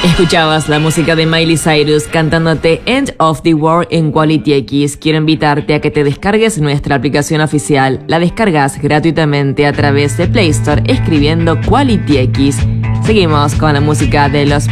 Escuchabas la música de Miley Cyrus cantándote End of the World en Quality X. Quiero invitarte a que te descargues nuestra aplicación oficial. La descargas gratuitamente a través de Play Store escribiendo Quality X. Seguimos con la música de los